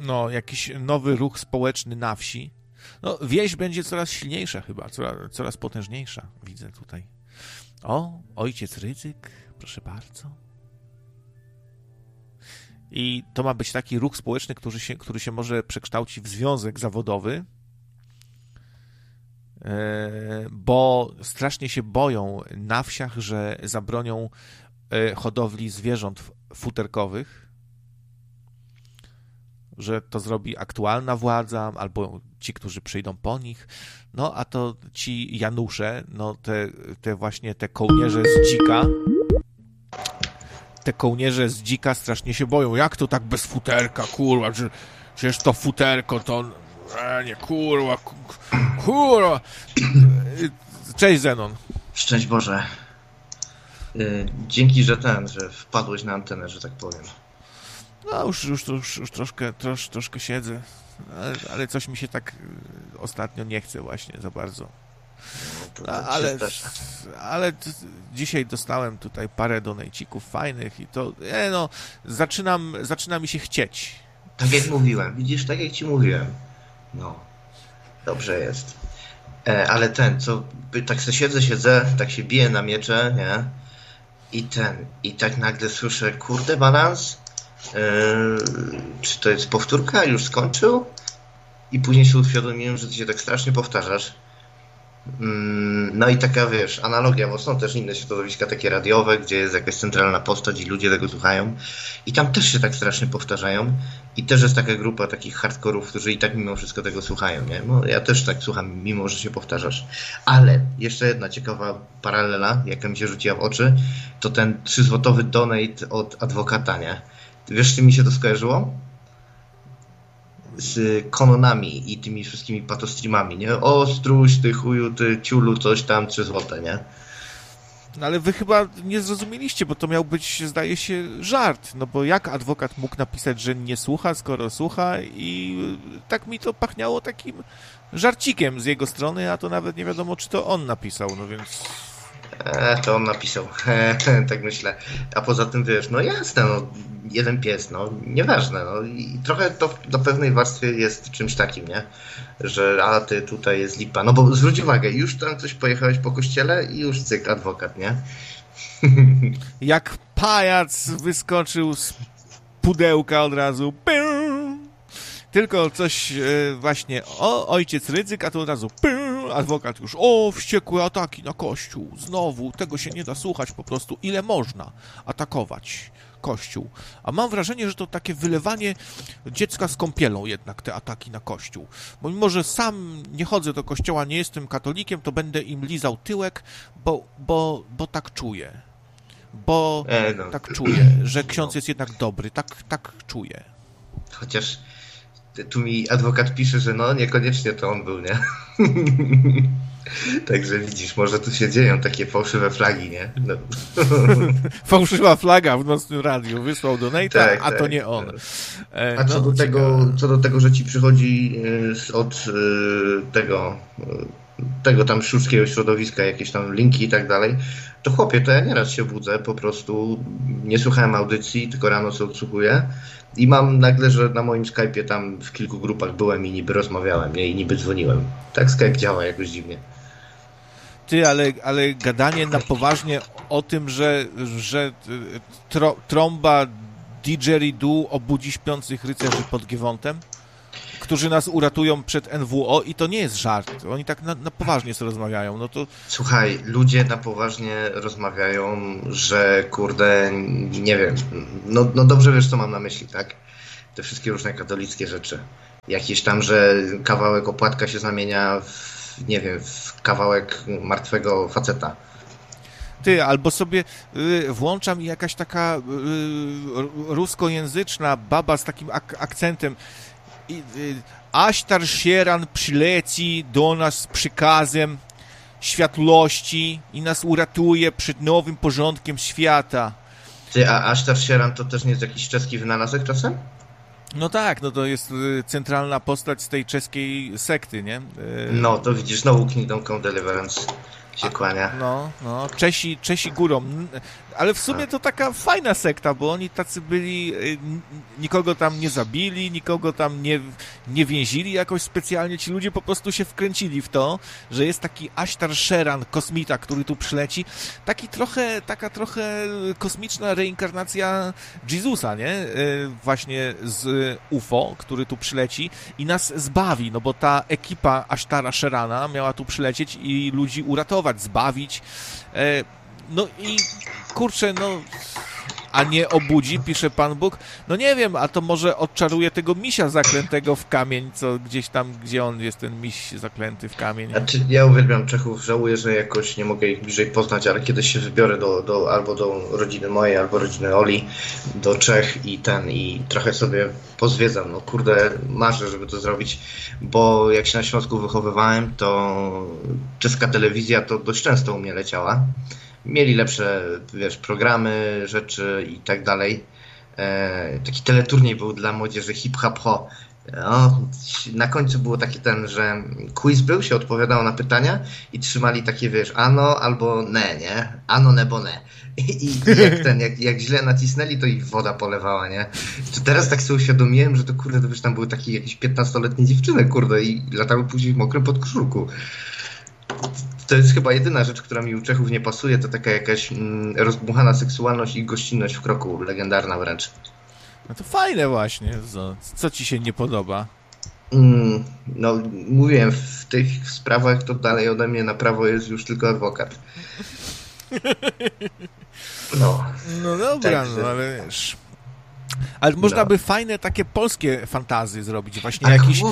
No, jakiś nowy ruch społeczny na wsi. No, wieś będzie coraz silniejsza chyba, coraz potężniejsza, widzę tutaj. O, ojciec Rydzyk, proszę bardzo. I to ma być taki ruch społeczny, który się może przekształcić w związek zawodowy, bo strasznie się boją na wsiach, że zabronią hodowli zwierząt futerkowych, że to zrobi aktualna władza albo ci, którzy przyjdą po nich. No, a to ci Janusze, no te właśnie te kołnierze z dzika, strasznie się boją. Jak to tak bez futerka, kurwa? Przecież to futerko to... nie, kurwa. Cześć, Zenon. Szczęść Boże. Dzięki, że wpadłeś na antenę, że tak powiem. No, już troszkę siedzę, ale coś mi się tak ostatnio nie chce właśnie za bardzo. Ale dzisiaj dostałem tutaj parę donejcików fajnych i to, no, zaczyna mi się chcieć. Tak jak mówiłem, widzisz, tak jak ci mówiłem. No, dobrze jest. Ale tak se siedzę, tak się biję na miecze, nie? I tak nagle słyszę, kurde, balans? Czy to jest powtórka? Już skończył? I później się uświadomiłem, że ty się tak strasznie powtarzasz. No i taka, wiesz, analogia, bo są też inne środowiska takie radiowe, gdzie jest jakaś centralna postać i ludzie tego słuchają. I tam też się tak strasznie powtarzają. I też jest taka grupa takich hardkorów, którzy i tak mimo wszystko tego słuchają, nie? No, ja też tak słucham, mimo że się powtarzasz. Ale jeszcze jedna ciekawa paralela, jaka mi się rzuciła w oczy, to ten 3-złotowy donate od adwokata, nie? Wiesz, z czym mi się to skojarzyło? Z Kononami i tymi wszystkimi patostreamami, nie? O, struś, ty chuju, ty ciulu, coś tam, 3 złote, nie? No ale wy chyba nie zrozumieliście, bo to miał być, zdaje się, żart. No bo jak adwokat mógł napisać, że nie słucha, skoro słucha, i tak mi to pachniało takim żarcikiem z jego strony, a to nawet nie wiadomo, czy to on napisał, no więc... To on napisał, tak myślę. A poza tym, wiesz, no jasne, no, jeden pies, no, nieważne, no, i trochę to do pewnej warstwy jest czymś takim, nie? Że, a ty tutaj jest lipa, no bo zwróć uwagę, już tam coś pojechałeś po kościele i już cyk, adwokat, nie? Jak pajac wyskoczył z pudełka od razu, tylko coś właśnie, o, ojciec Rydzyk, a to od razu, adwokat już, o, wściekłe ataki na Kościół, znowu, tego się nie da słuchać po prostu, ile można atakować Kościół. A mam wrażenie, że to takie wylewanie dziecka z kąpielą jednak, te ataki na Kościół. Bo mimo, że sam nie chodzę do kościoła, nie jestem katolikiem, to będę im lizał tyłek, bo tak czuję. Bo tak czuję, że ksiądz jest jednak dobry, tak czuję. Chociaż tu mi adwokat pisze, że no niekoniecznie to on był, nie? Także widzisz, może tu się dzieją takie fałszywe flagi, nie? No. Fałszywa flaga w nocnym radiu, wysłał donate'a, a to nie on. A co do tego, że ci przychodzi od tego tam szurskiego środowiska, jakieś tam linki i tak dalej, to chłopie, to ja nieraz się budzę, po prostu nie słuchałem audycji, tylko rano sobie odsłuchuję i mam nagle, że na moim Skype'ie tam w kilku grupach byłem i niby rozmawiałem, nie? I niby dzwoniłem. Tak Skype działa jakoś dziwnie. Ty, ale gadanie na poważnie o tym, że trąba didgeridoo obudzi śpiących rycerzy pod Giewontem, którzy nas uratują przed NWO, i to nie jest żart. Oni tak na poważnie sobie rozmawiają. No to... Słuchaj, ludzie na poważnie rozmawiają, że kurde, nie wiem, no dobrze wiesz, co mam na myśli, tak? Te wszystkie różne katolickie rzeczy. Jakieś tam, że kawałek opłatka się zamienia w kawałek martwego faceta. Ty, albo sobie włączam i jakaś taka ruskojęzyczna baba z takim akcentem Aśtar Sieran przyleci do nas z przykazem światłości i nas uratuje przed nowym porządkiem świata. Ty, a Aśtar Sieran to też nie jest jakiś czeski wynalazek czasem? No tak, no to jest centralna postać z tej czeskiej sekty, nie? No, to widzisz, znowu Kingdom Come Deliverance. się kłania. No, Czesi górą. Ale w sumie to taka fajna sekta, bo oni tacy byli, nikogo tam nie zabili, nikogo tam nie więzili jakoś specjalnie. Ci ludzie po prostu się wkręcili w to, że jest taki Ashtar Sheran, kosmita, który tu przyleci. Taka trochę kosmiczna reinkarnacja Jezusa, nie? Właśnie z UFO, który tu przyleci i nas zbawi, no bo ta ekipa Ashtara Sherana miała tu przylecieć i ludzi uratować, zbawić. No i kurczę, a nie obudzi, pisze Pan Bóg. No nie wiem, a to może odczaruje tego misia zaklętego w kamień, co gdzieś tam, gdzie on jest, ten miś zaklęty w kamień. Znaczy, ja uwielbiam Czechów, żałuję, że jakoś nie mogę ich bliżej poznać, ale kiedyś się wybiorę albo do rodziny mojej, albo rodziny Oli, do Czech i trochę sobie pozwiedzam. No kurde, marzę, żeby to zrobić, bo jak się na Śląsku wychowywałem, to czeska telewizja to dość często u mnie leciała. Mieli lepsze, programy, rzeczy i tak dalej. Taki teleturniej był dla młodzieży hip-hop-ho. No, na końcu było taki że quiz był, się odpowiadało na pytania i trzymali takie, ano albo ne, nie? Ano nebo ne. I jak źle nacisnęli, to ich woda polewała, nie? To teraz tak sobie uświadomiłem, że to kurde, to tam były takie jakieś 15-letnie dziewczyny, kurde, i latały później w mokrym podkoszulku. To jest chyba jedyna rzecz, która mi u Czechów nie pasuje, to taka jakaś rozdmuchana seksualność i gościnność w kroku, legendarna wręcz. No to fajne właśnie. Co ci się nie podoba? No, mówiłem, w tych sprawach to dalej ode mnie na prawo jest już tylko adwokat. No dobra, tak, ale wiesz... Ale można by fajne takie polskie fantazy zrobić. Właśnie jakiś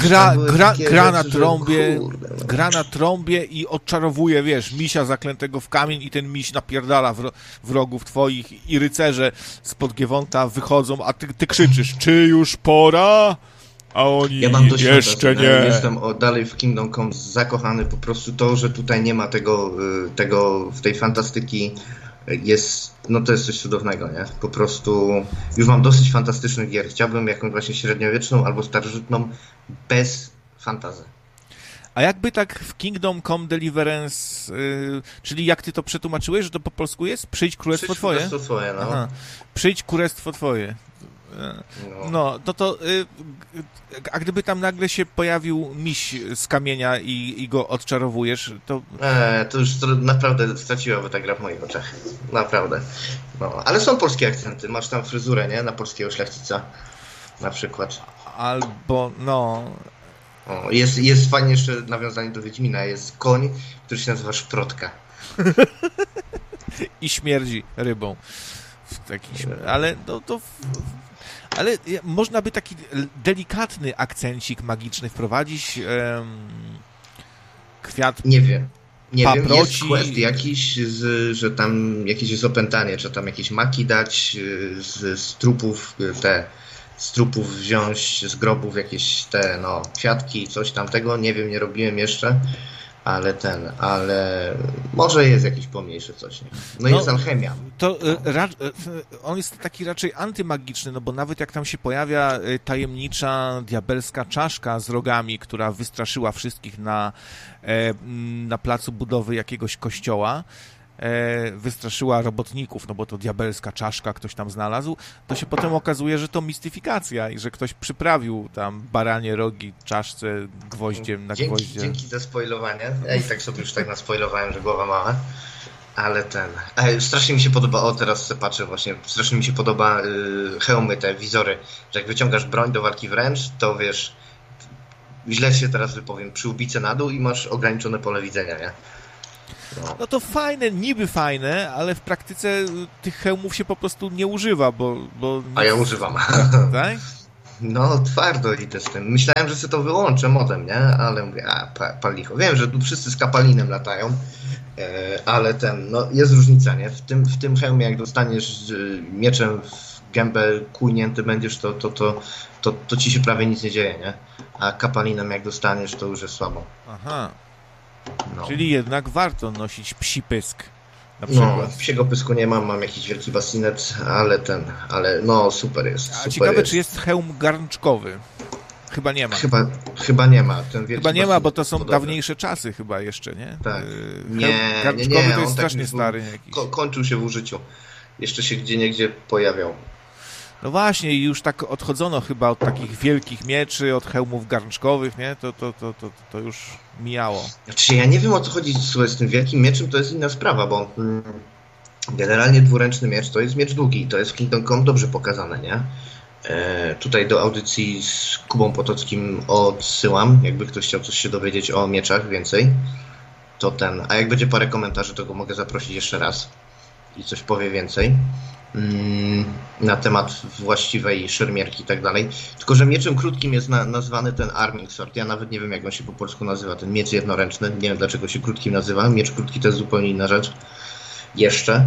gra na trąbie i odczarowuje, misia zaklętego w kamień i ten miś napierdala wrogów twoich i rycerze spod Giewonta wychodzą, a ty krzyczysz, czy już pora? A oni jeszcze nie. Jestem dalej w Kingdom Come zakochany, po prostu to, że tutaj nie ma tego w tej fantastyki jest, to jest coś cudownego, nie? Po prostu już mam dosyć fantastycznych gier. Chciałbym jakąś właśnie średniowieczną albo starożytną bez fantazy. A jakby tak w Kingdom Come Deliverance, czyli jak ty to przetłumaczyłeś, że to po polsku jest? Przyjdź królestwo twoje? Królestwo twoje, no. Aha. Przyjdź królestwo twoje. A gdyby tam nagle się pojawił miś z kamienia i go odczarowujesz, to... To już naprawdę straciłaby ta gra w moich oczach. Naprawdę. Ale są polskie akcenty. Masz tam fryzurę, nie? Na polskiego szlachcica. Na przykład. Albo, Jest fajnie jeszcze nawiązanie do Wiedźmina. Jest koń, który się nazywa Szprotka. I śmierdzi rybą. Ale ale można by taki delikatny akcencik magiczny wprowadzić. Kwiat. Nie wiem. Jest quest jakiś, że tam jakieś jest opętanie, czy tam jakieś maki dać z trupów, z trupów wziąć, z grobów jakieś kwiatki, coś tamtego. Nie wiem, nie robiłem jeszcze. Ale może jest jakiś pomniejszy coś. Nie? Jest alchemia. On jest taki raczej antymagiczny, bo nawet jak tam się pojawia tajemnicza diabelska czaszka z rogami, która wystraszyła wszystkich na placu budowy jakiegoś kościoła, wystraszyła robotników, bo to diabelska czaszka ktoś tam znalazł, to się potem okazuje, że to mistyfikacja i że ktoś przyprawił tam baranie rogi czaszce gwoździem na gwoździe. Dzięki za spoilowanie. Ja i tak sobie już tak naspoilowałem, że głowa mała. Ale strasznie mi się podoba, teraz patrzę właśnie, strasznie mi się podoba hełmy, te wizory, że jak wyciągasz broń do walki wręcz, to źle się teraz wypowiem, przyłbicę na dół i masz ograniczone pole widzenia, nie? No to fajne, niby fajne, ale w praktyce tych hełmów się po prostu nie używa, bo... A ja używam. Tak? Twardo idę z tym. Myślałem, że sobie to wyłączę modem, nie? Ale mówię, palicho. Wiem, że tu wszyscy z kapalinem latają, ale jest różnica, nie? W tym hełmie, jak dostaniesz mieczem w gębę kujnięty będziesz, to ci się prawie nic nie dzieje, nie? A kapalinem jak dostaniesz, to już jest słabo. Aha. Czyli jednak warto nosić psi pysk. Na przykład. Psiego pysku nie mam jakiś wielki basinet, ale super jest. A ciekawe, czy jest hełm garnczkowy. Chyba nie ma. Chyba nie ma. Ten chyba nie ma, bo to są dawniejsze czasy chyba jeszcze, nie? Tak. Garnczkowy to jest on strasznie tak stary jakiś. Kończył się w użyciu. Jeszcze się gdzieniegdzie pojawiał. No właśnie, i już tak odchodzono chyba od takich wielkich mieczy, od hełmów garnczkowych, nie? To już mijało. Znaczy, ja nie wiem, o co chodzi z tym wielkim mieczem, to jest inna sprawa, bo generalnie dwuręczny miecz to jest miecz długi, to jest w Kingdom Come dobrze pokazane, nie? Tutaj do audycji z Kubą Potockim odsyłam, jakby ktoś chciał coś się dowiedzieć o mieczach więcej, to a jak będzie parę komentarzy, to go mogę zaprosić jeszcze raz i coś powie więcej na temat właściwej szermierki i tak dalej. Tylko że mieczem krótkim jest nazwany ten Arming Sword. Ja nawet nie wiem, jak on się po polsku nazywa, ten miecz jednoręczny. Nie wiem, dlaczego się krótkim nazywa. Miecz krótki to jest zupełnie inna rzecz. Jeszcze.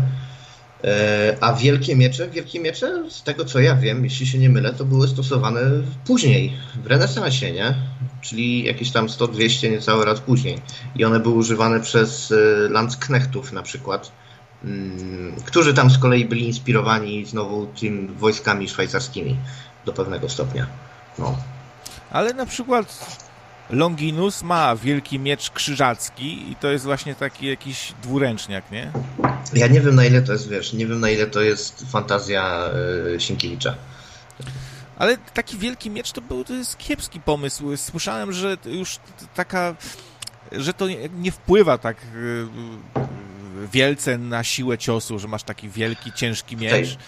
A wielkie miecze, z tego co ja wiem, jeśli się nie mylę, to były stosowane później, w renesansie, nie? Czyli jakieś tam 100-200, niecały lat później. I one były używane przez Landsknechtów na przykład, którzy tam z kolei byli inspirowani znowu tym wojskami szwajcarskimi do pewnego stopnia. No. Ale na przykład Longinus ma wielki miecz krzyżacki i to jest właśnie taki jakiś dwuręczniak, nie? Ja nie wiem, na ile to jest, wiesz, nie wiem, na ile to jest fantazja Sienkiewicza. Ale taki wielki miecz to jest kiepski pomysł. Słyszałem, że już że to nie wpływa tak wielce na siłę ciosu, że masz taki wielki, ciężki miecz.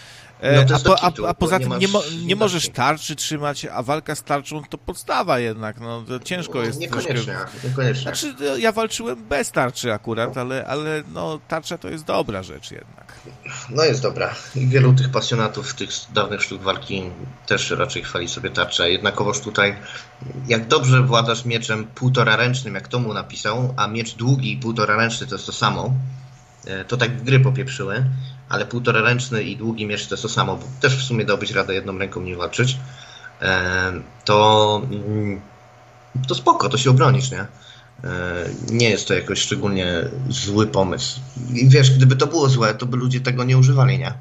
A poza tym nie możesz tarczy trzymać, a walka z tarczą to podstawa jednak, no to ciężko jest. Niekoniecznie. Znaczy, ja walczyłem bez tarczy akurat, ale no tarcza to jest dobra rzecz jednak. No jest dobra. I wielu tych pasjonatów tych dawnych sztuk walki też raczej chwali sobie tarczę. Jednakowoż tutaj, jak dobrze władasz mieczem półtoraręcznym, jak Tomu napisał, a miecz długi i półtoraręczny to jest to samo, to tak gry popieprzyły, ale półtoraręczny i długi miecz to jest to samo, bo też w sumie dałbyś radę jedną ręką nie walczyć, to spoko, to się obronisz, nie? Nie jest to jakoś szczególnie zły pomysł. I wiesz, gdyby to było złe, to by ludzie tego nie używali, nie?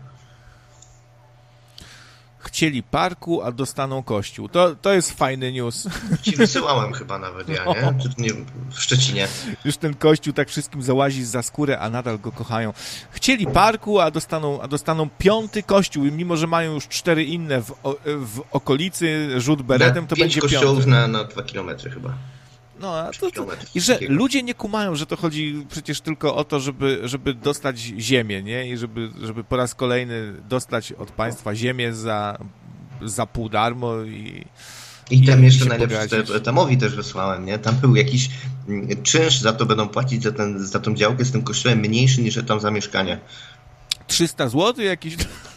Chcieli parku, a dostaną kościół. To jest fajny news. Ci wysyłałem chyba nawet ja, nie? Nie? W Szczecinie. Już ten kościół tak wszystkim załazi za skórę, a nadal go kochają. Chcieli parku, a dostaną 5. kościół, mimo że mają już 4 inne w okolicy, rzut beretem, to będzie 5. 5 kościołów na 2 kilometry chyba. No, i że ludzie nie kumają, że to chodzi przecież tylko o to, żeby dostać ziemię, nie? I żeby po raz kolejny dostać od państwa ziemię za pół darmo i tam jeszcze najlepsze, Tamowi też wysłałem, nie? Tam był jakiś czynsz, za to będą płacić za tą działkę z tym kościołem mniejszy niż tam za mieszkanie. 300 zł jakiś?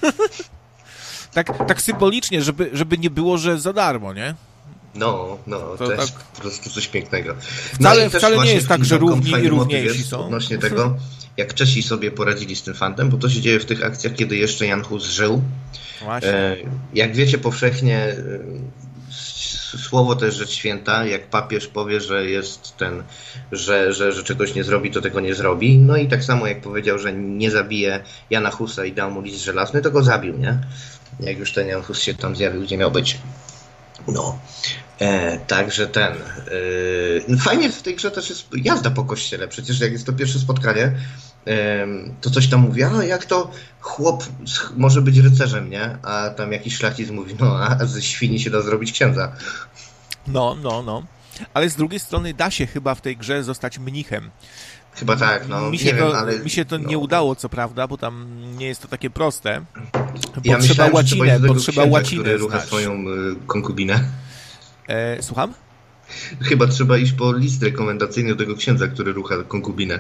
tak symbolicznie, żeby nie było, że za darmo, nie? No, to jest po prostu coś pięknego. Wcale nie jest tak, że równi i równiejsi są. Odnośnie tego, jak Czesi sobie poradzili z tym fantem, bo to się dzieje w tych akcjach, kiedy jeszcze Jan Hus żył. Właśnie. Jak wiecie powszechnie, słowo to jest rzecz święta. Jak papież powie, że jest że czegoś nie zrobi, to tego nie zrobi. No i tak samo jak powiedział, że nie zabije Jana Husa i dał mu list żelazny, to go zabił, nie? Jak już ten Jan Hus się tam zjawił, gdzie miał być. No, także fajnie w tej grze też jest jazda po kościele. Przecież jak jest to pierwsze spotkanie, to coś tam mówi, a jak to chłop może być rycerzem, nie? A tam jakiś szlachcic mówi, no a ze świni się da zrobić księdza. No. Ale z drugiej strony da się chyba w tej grze zostać mnichem. Chyba tak, no. Mi się to nie udało, co prawda, bo tam nie jest to takie proste. Ja myślałem, potrzeba łacinę który rucha swoją konkubinę. Słucham? Chyba trzeba iść po list rekomendacyjny do tego księdza, który rucha konkubinę.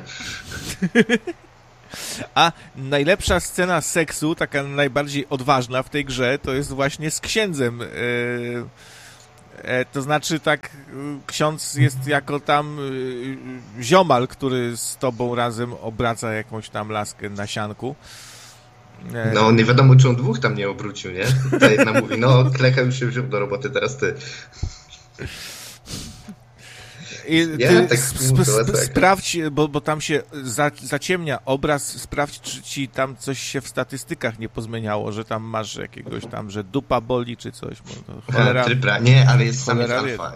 A najlepsza scena seksu, taka najbardziej odważna w tej grze, to jest właśnie z księdzem. To znaczy tak, ksiądz jest jako tam ziomal, który z tobą razem obraca jakąś tam laskę na sianku. No nie wiadomo, czy on 2 tam nie obrócił, nie? Ta jedna mówi, no Klecha już się wziął do roboty, teraz ty. Sprawdź, bo tam się zaciemnia obraz, sprawdź, czy ci tam coś się w statystykach nie pozmieniało, że tam masz jakiegoś tam, że dupa boli, czy coś. Cholera, nie, ale jest samiec alfa.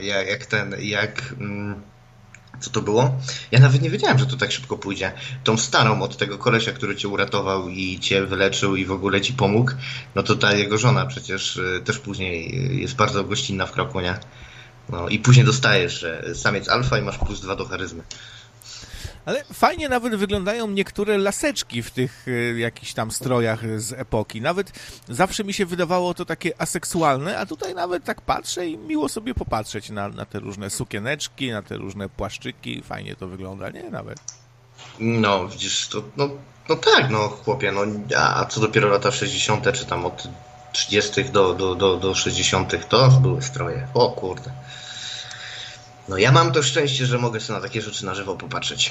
Co to było? Ja nawet nie wiedziałem, że to tak szybko pójdzie. Tą starą od tego kolesia, który cię uratował i cię wyleczył i w ogóle ci pomógł, no to ta jego żona przecież też później jest bardzo gościnna w kroku, nie? No i później dostajesz, że samiec alfa i masz +2 do charyzmy. Ale fajnie nawet wyglądają niektóre laseczki w tych jakichś tam strojach z epoki. Nawet zawsze mi się wydawało to takie aseksualne, a tutaj nawet tak patrzę i miło sobie popatrzeć na te różne sukieneczki, na te różne płaszczyki. Fajnie to wygląda, nie? Nawet. No, widzisz, to, no tak, no chłopie, no a co dopiero lata 60., czy tam od 30. do 60. to były stroje. O kurde. No ja mam to szczęście, że mogę sobie na takie rzeczy na żywo popatrzeć.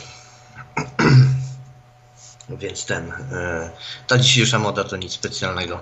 Więc ta dzisiejsza moda to nic specjalnego.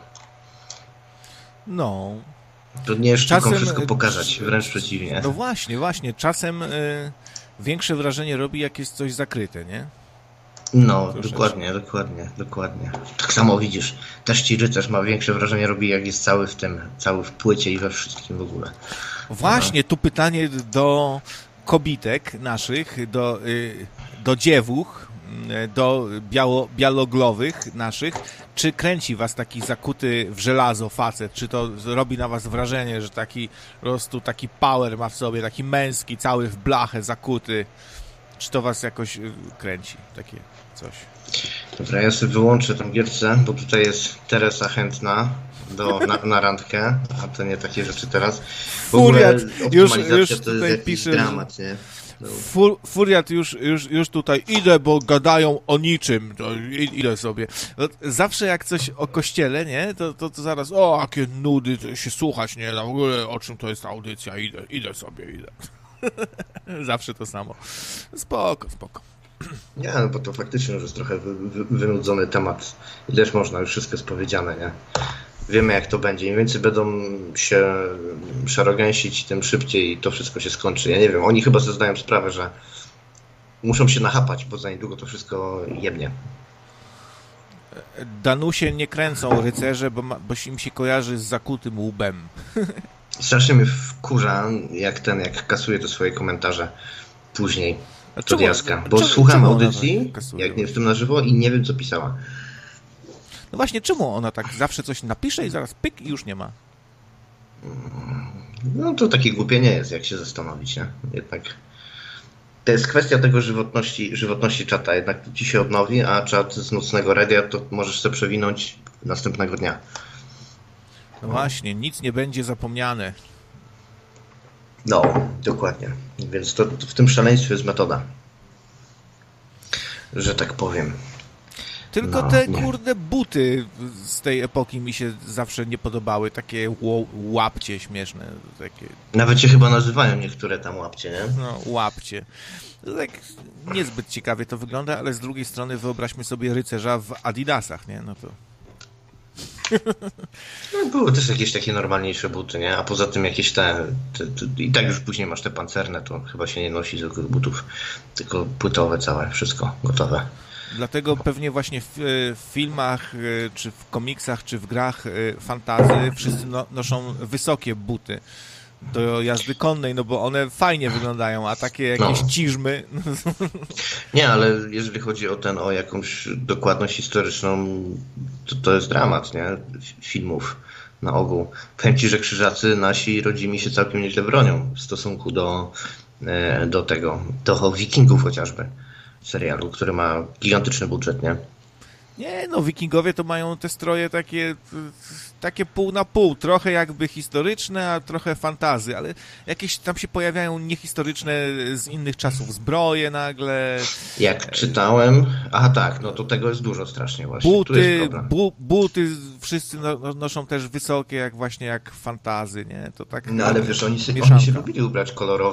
No. To nie jest sztuką wszystko pokazać, wręcz przeciwnie. No właśnie. Czasem większe wrażenie robi, jak jest coś zakryte, nie? No, dokładnie. Tak samo widzisz, też ci rycerz ma większe wrażenie robi, jak jest cały w płycie i we wszystkim w ogóle. Właśnie, tu pytanie do kobitek naszych, do dziewuch, do białoglowych naszych. Czy kręci was taki zakuty w żelazo facet? Czy to robi na was wrażenie, że taki po prostu taki power ma w sobie, taki męski, cały w blachę, zakuty? Czy to was jakoś kręci? Takie coś. Dobra, ja sobie wyłączę tą gierce, bo tutaj jest Teresa chętna na randkę, a to nie takie rzeczy teraz. Furiat już to tutaj jest pisze, dramat, nie? No. Furiat już tutaj idę, bo gadają o niczym, to idę sobie. Zawsze jak coś o kościele, nie, to zaraz, o, jakie nudy, to się słuchać, nie, w ogóle o czym to jest audycja, idę sobie. Zawsze to samo. Spoko. Nie, no bo to faktycznie już jest trochę wynudzony temat. Ileż można, już wszystko jest powiedziane, nie? Wiemy, jak to będzie. Im więcej będą się szarogęsić, tym szybciej to wszystko się skończy. Ja nie wiem, oni chyba sobie zdają sprawę, że muszą się nachapać, bo za niedługo to wszystko jebnie. Danusie nie kręcą rycerze, bo im się kojarzy z zakutym łbem. Strasznie mnie wkurza, jak kasuje te swoje komentarze później. To Jaska, bo słucham audycji, jak nie jestem na żywo i nie wiem, co pisała. No właśnie, czemu ona tak zawsze coś napisze i zaraz pyk i już nie ma? No to takie głupie nie jest, jak się zastanowić, nie? Jednak to jest kwestia tego żywotności czata. Jednak ci się odnowi, a czat z nocnego radia to możesz sobie przewinąć następnego dnia. No właśnie, nic nie będzie zapomniane. No, dokładnie. Więc to w tym szaleństwie jest metoda. Że tak powiem. Tylko kurde buty z tej epoki mi się zawsze nie podobały. Takie łapcie śmieszne. Takie... Nawet się chyba nazywają niektóre tam łapcie, nie? No, łapcie. Tak niezbyt ciekawie to wygląda, ale z drugiej strony wyobraźmy sobie rycerza w adidasach, nie? No to... No, były też jakieś takie normalniejsze buty, nie? A poza tym jakieś i tak już później masz te pancerne, to chyba się nie nosi zwykłych butów, tylko płytowe całe, wszystko gotowe. Dlatego pewnie właśnie w filmach, czy w komiksach, czy w grach fantasy wszyscy noszą wysokie buty do jazdy konnej, no bo one fajnie wyglądają, a takie jakieś ciżmy... Nie, ale jeżeli chodzi o jakąś dokładność historyczną, to jest dramat, nie? Filmów na ogół. Powiem ci, że krzyżacy nasi rodzimi się całkiem nieźle bronią w stosunku do Wikingów chociażby. Serialu, który ma gigantyczny budżet, nie? Nie, no wikingowie to mają te stroje takie pół na pół, trochę jakby historyczne, a trochę fantazy, ale jakieś tam się pojawiają niehistoryczne z innych czasów zbroje nagle. Jak czytałem, tak, no to tego jest dużo strasznie właśnie. Buty wszyscy noszą też wysokie, jak fantazy, nie? To tak. No ale wiesz, oni się lubili ubrać kolorowo